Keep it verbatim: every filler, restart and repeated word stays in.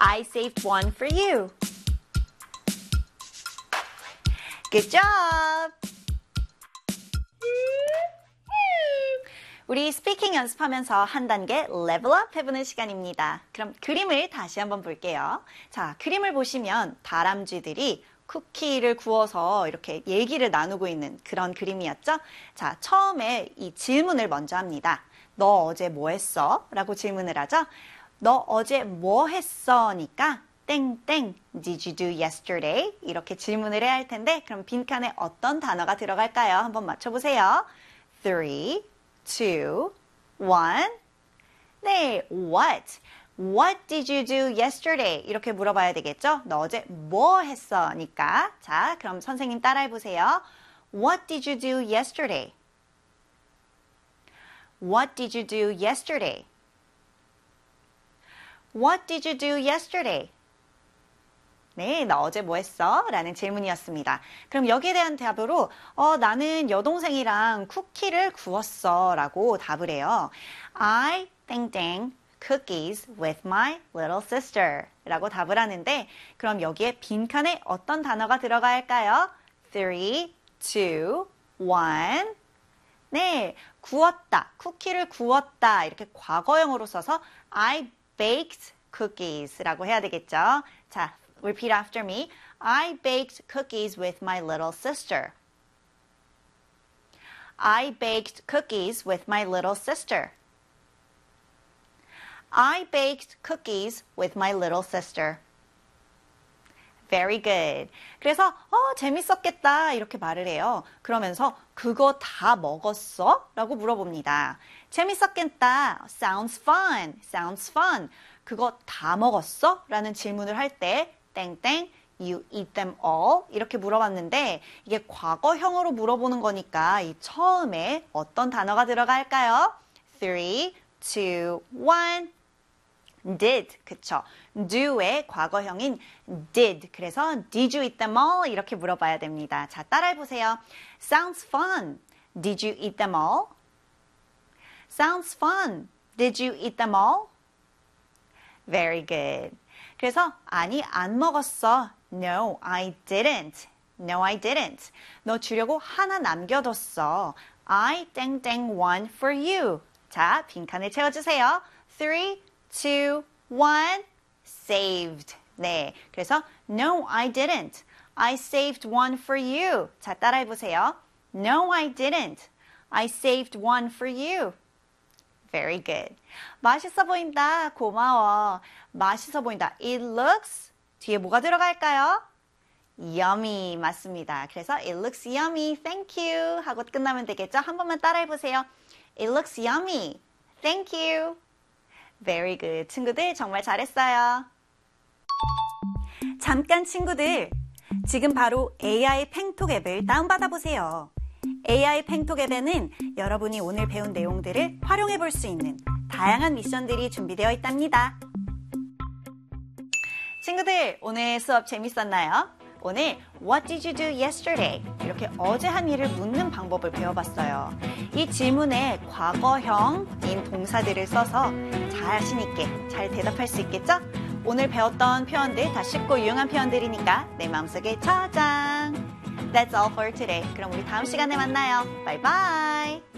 I saved one for you. Good job! 우리 스피킹 연습하면서 한 단계 레벨업 해보는 시간입니다. 그럼 그림을 다시 한번 볼게요. 자, 그림을 보시면 다람쥐들이 쿠키를 구워서 이렇게 얘기를 나누고 있는 그런 그림이었죠? 자, 처음에 이 질문을 먼저 합니다. 너 어제 뭐 했어? 라고 질문을 하죠? 너 어제 뭐 했어? 니까 땡땡, did you do yesterday? 이렇게 질문을 해야 할 텐데 그럼 빈칸에 어떤 단어가 들어갈까요? 한번 맞춰보세요. three, two, one. 네, what? What did you do yesterday? 이렇게 물어봐야 되겠죠? 너 어제 뭐 했어? 니까. 자, 그럼 선생님 따라해보세요. What did you do yesterday? What did you do yesterday? What did you do yesterday? 네, 너 어제 뭐 했어? 라는 질문이었습니다. 그럼 여기에 대한 답으로 어, 나는 여동생이랑 쿠키를 구웠어 라고 답을 해요. I 땡땡 cookies with my little sister 라고 답을 하는데 그럼 여기에 빈칸에 어떤 단어가 들어가야 할까요? three, two, one. 네, 구웠다, 쿠키를 구웠다 이렇게 과거형으로 써서 I baked cookies라고 해야 되겠죠? 자, repeat after me. I baked cookies with my little sister. I baked cookies with my little sister. I baked cookies with my little sister. Very good. 그래서 어, 재밌었겠다 이렇게 말을 해요. 그러면서 그거 다 먹었어? 라고 물어봅니다. 재밌었겠다. Sounds fun. Sounds fun. 그거 다 먹었어? 라는 질문을 할 때 땡땡 You eat them all? 이렇게 물어봤는데 이게 과거형으로 물어보는 거니까 이 처음에 어떤 단어가 들어갈까요? three, two, one. did, 그쵸? do의 과거형인 did. 그래서 did you eat them all? 이렇게 물어봐야 됩니다. 자, 따라해보세요. Sounds fun. Did you eat them all? Sounds fun. Did you eat them all? Very good. 그래서 아니, 안 먹었어. No, I didn't. No, I didn't. 너 주려고 하나 남겨뒀어. I 땡땡 one for you. 자, 빈칸을 채워주세요. three, two, one, saved. 네, 그래서 No, I didn't. I saved one for you. 자, 따라해보세요. No, I didn't. I saved one for you. Very good. 맛있어 보인다. 고마워. 맛있어 보인다. It looks. 뒤에 뭐가 들어갈까요? Yummy. 맞습니다. 그래서 It looks yummy. Thank you. 하고 끝나면 되겠죠? 한 번만 따라해보세요. It looks yummy. Thank you. Very good. 친구들 정말 잘했어요. 잠깐 친구들. 지금 바로 에이아이 팽톡 앱을 다운받아 보세요. 에이아이 팽톡 앱에는 여러분이 오늘 배운 내용들을 활용해 볼 수 있는 다양한 미션들이 준비되어 있답니다. 친구들, 오늘 수업 재밌었나요? 오늘 What did you do yesterday? 이렇게 어제 한 일을 묻는 방법을 배워봤어요. 이 질문에 과거형인 동사들을 써서 자신 있게 잘 대답할 수 있겠죠? 오늘 배웠던 표현들 다 쉽고 유용한 표현들이니까 내 마음속에 저장! That's all for today. 그럼 우리 다음 시간에 만나요. Bye bye!